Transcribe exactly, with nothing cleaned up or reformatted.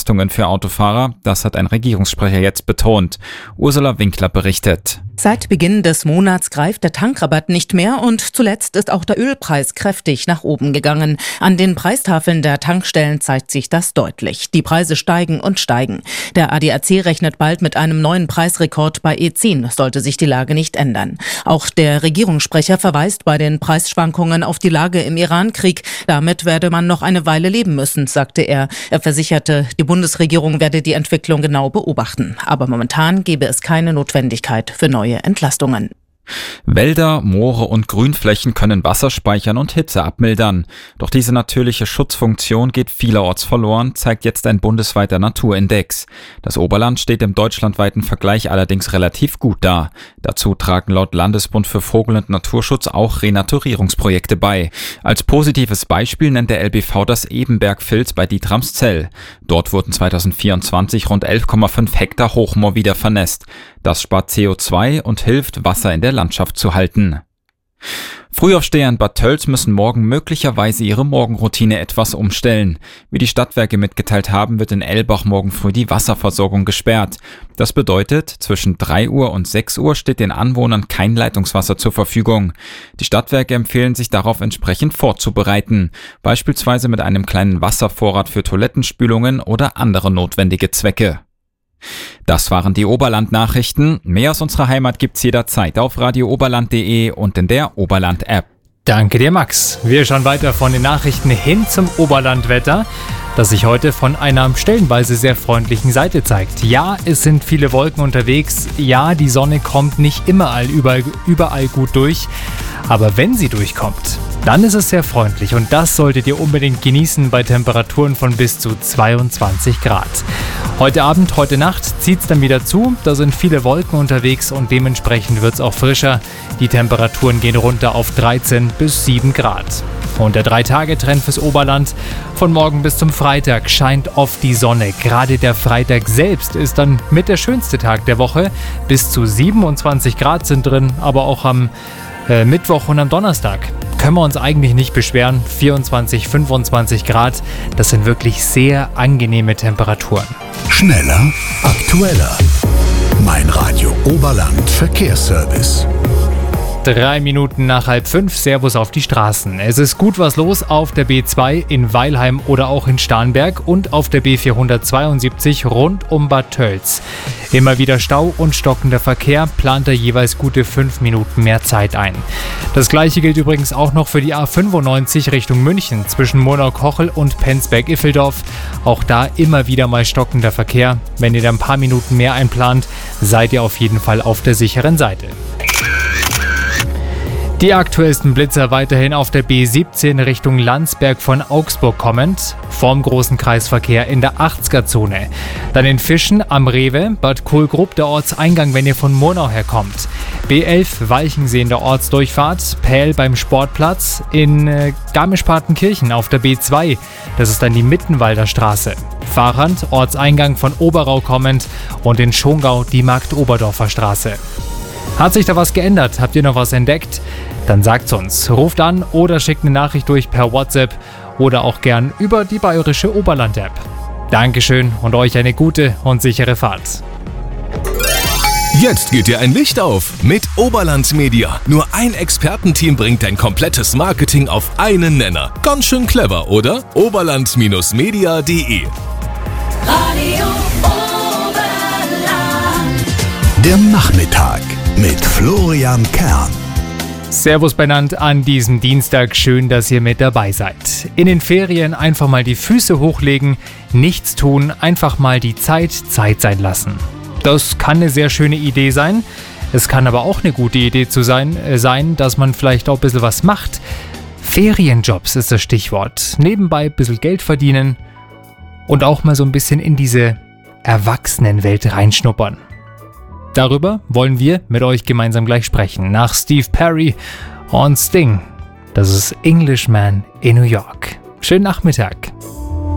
Entlastungen für Autofahrer. Das hat ein Regierungssprecher jetzt betont. Ursula Winkler berichtet. Seit Beginn des Monats greift der Tankrabatt nicht mehr und zuletzt ist auch der Ölpreis kräftig nach oben gegangen. An den Preistafeln der Tankstellen zeigt sich das deutlich. Die Preise steigen und steigen. Der A D A C rechnet bald mit einem neuen Preisrekord bei E zehn, sollte sich die Lage nicht ändern. Auch der Regierungssprecher verweist bei den Preisschwankungen auf die Lage im Iran-Krieg. Damit werde man noch eine Weile leben müssen, sagte er. Er versicherte, die Bundesregierung werde die Entwicklung genau beobachten. Aber momentan gebe es keine Notwendigkeit für neue Entlastungen. Wälder, Moore und Grünflächen können Wasser speichern und Hitze abmildern. Doch diese natürliche Schutzfunktion geht vielerorts verloren, zeigt jetzt ein bundesweiter Naturindex. Das Oberland steht im deutschlandweiten Vergleich allerdings relativ gut da. Dazu tragen laut Landesbund für Vogel- und Naturschutz auch Renaturierungsprojekte bei. Als positives Beispiel nennt der L B V das Ebenbergvils bei Dietramszell. Dort wurden zweitausendvierundzwanzig rund elf Komma fünf Hektar Hochmoor wieder vernässt. Das spart C O zwei und hilft, Wasser in der Landschaft zu halten. Frühaufsteher in Bad Tölz müssen morgen möglicherweise ihre Morgenroutine etwas umstellen. Wie die Stadtwerke mitgeteilt haben, wird in Elbach morgen früh die Wasserversorgung gesperrt. Das bedeutet, zwischen drei Uhr und sechs Uhr steht den Anwohnern kein Leitungswasser zur Verfügung. Die Stadtwerke empfehlen sich darauf entsprechend vorzubereiten, beispielsweise mit einem kleinen Wasservorrat für Toilettenspülungen oder andere notwendige Zwecke. Das waren die Oberland-Nachrichten. Mehr aus unserer Heimat gibt's jederzeit auf radio oberland punkt de und in der Oberland-App. Danke dir, Max. Wir schauen weiter von den Nachrichten hin zum Oberlandwetter, das sich heute von einer stellenweise sehr freundlichen Seite zeigt. Ja, es sind viele Wolken unterwegs. Ja, die Sonne kommt nicht immer überall, überall gut durch. Aber wenn sie durchkommt, dann ist es sehr freundlich und das solltet ihr unbedingt genießen bei Temperaturen von bis zu zweiundzwanzig Grad. Heute Abend, heute Nacht zieht es dann wieder zu, da sind viele Wolken unterwegs und dementsprechend wird es auch frischer. Die Temperaturen gehen runter auf dreizehn bis sieben Grad. Und der drei-Tage-Trend fürs Oberland: von morgen bis zum Freitag scheint oft die Sonne. Gerade der Freitag selbst ist dann mit der schönste Tag der Woche. Bis zu siebenundzwanzig Grad sind drin, aber auch am äh, Mittwoch und am Donnerstag können wir uns eigentlich nicht beschweren. vierundzwanzig, fünfundzwanzig Grad, das sind wirklich sehr angenehme Temperaturen. Schneller, aktueller. Mein Radio Oberland Verkehrsservice. Drei Minuten nach halb fünf, Servus auf die Straßen. Es ist gut was los auf der B zwei in Weilheim oder auch in Starnberg und auf der B vierhundertzweiundsiebzig rund um Bad Tölz. Immer wieder Stau und stockender Verkehr, plant er jeweils gute fünf Minuten mehr Zeit ein. Das gleiche gilt übrigens auch noch für die A fünfundneunzig Richtung München zwischen Murnau-Kochel und Penzberg-Iffeldorf. Auch da immer wieder mal stockender Verkehr. Wenn ihr da ein paar Minuten mehr einplant, seid ihr auf jeden Fall auf der sicheren Seite. Die aktuellsten Blitzer weiterhin auf der B siebzehn Richtung Landsberg von Augsburg kommend, vorm großen Kreisverkehr in der achtziger-Zone. Dann in Fischen am Rewe, Bad Kohlgrub der Ortseingang, wenn ihr von Murnau herkommt. B elf Walchensee in der Ortsdurchfahrt, Pähl beim Sportplatz, in äh, Garmisch-Partenkirchen auf der B zwei, das ist dann die Mittenwalder Straße. Fahrrad, Ortseingang von Oberau kommend und in Schongau die Markt-Oberdorfer Straße. Hat sich da was geändert? Habt ihr noch was entdeckt? Dann sagt's uns. Ruft an oder schickt eine Nachricht durch per WhatsApp oder auch gern über die bayerische Oberland-App. Dankeschön und euch eine gute und sichere Fahrt. Jetzt geht dir ein Licht auf mit Oberland Media. Nur ein Expertenteam bringt dein komplettes Marketing auf einen Nenner. Ganz schön clever, oder? oberland Bindestrich media punkt de Radio Oberland. Der Nachmittag mit Florian Kern. Servus benannt an diesem Dienstag, schön, dass ihr mit dabei seid. In den Ferien einfach mal die Füße hochlegen, nichts tun, einfach mal die Zeit Zeit sein lassen. Das kann eine sehr schöne Idee sein. Es kann aber auch eine gute Idee zu sein, äh, sein, dass man vielleicht auch ein bisschen was macht. Ferienjobs ist das Stichwort. Nebenbei ein bisschen Geld verdienen und auch mal so ein bisschen in diese Erwachsenenwelt reinschnuppern. Darüber wollen wir mit euch gemeinsam gleich sprechen. Nach Steve Perry und Sting. Das ist Englishman in New York. Schönen Nachmittag.